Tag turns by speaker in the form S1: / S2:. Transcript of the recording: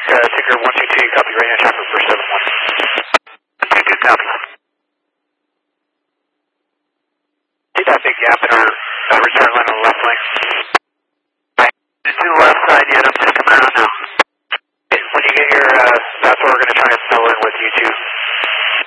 S1: Ticker 122, copy, radio traffic for 71. 122, copy. See that big gap in our return line on the left lane? To the left side yet, I'm just